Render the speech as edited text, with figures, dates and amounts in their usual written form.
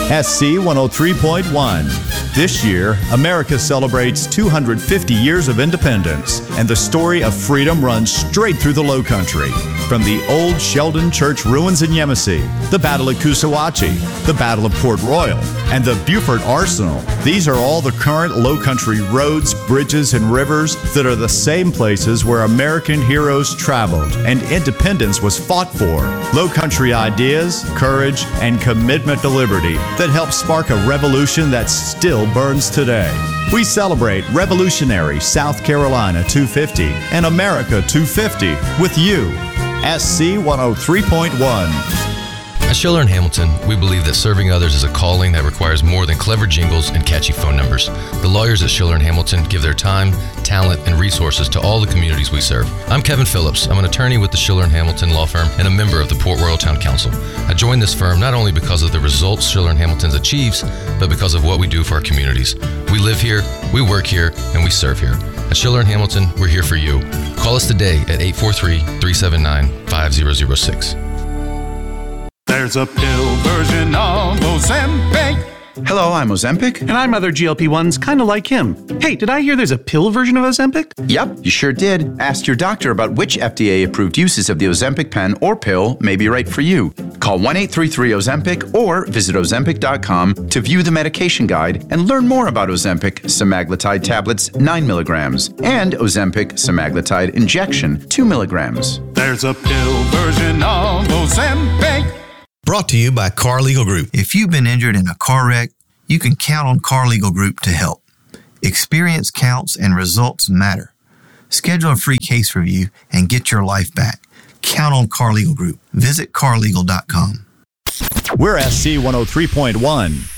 SC 103.1. This year, America celebrates 250 years of independence, and the story of freedom runs straight through the Low Country. From the old Sheldon Church ruins in Yemassee, the Battle of Coosawhatchie, the Battle of Port Royal, and the Beaufort Arsenal, these are all the current Low Country roads, bridges, and rivers that are the same places where American heroes traveled and independence was fought for. Low Country ideas, courage, and commitment to liberty that helped spark a revolution that still burns today. We celebrate Revolutionary South Carolina 250 and America 250 with you. SC 103.1. At Schiller and Hamilton, we believe that serving others is a calling that requires more than clever jingles and catchy phone numbers. The lawyers at Schiller and Hamilton give their time, talent, and resources to all the communities we serve. I'm Kevin Phillips. I'm an attorney with the Schiller and Hamilton law firm and a member of the Port Royal Town Council. I joined this firm not only because of the results Schiller and Hamilton achieves, but because of what we do for our communities. We live here, we work here, and we serve here. At Schiller and Hamilton, we're here for you. Call us today at 843-379-5006. There's a pill version of Ozempic. Hello, I'm Ozempic. And I'm other GLP-1s, kind of like him. Hey, did I hear there's a pill version of Ozempic? Yep, you sure did. Ask your doctor about which FDA-approved uses of the Ozempic pen or pill may be right for you. Call 1-833-OZEMPIC or visit Ozempic.com to view the medication guide and learn more about Ozempic semaglutide tablets 9 milligrams and Ozempic semaglutide injection 2 milligrams. There's a pill version of Ozempic. Brought to you by Car Legal Group. If you've been injured in a car wreck, you can count on Car Legal Group to help. Experience counts and results matter. Schedule a free case review and get your life back. Count on Car Legal Group. Visit carlegal.com. We're SC 103.1.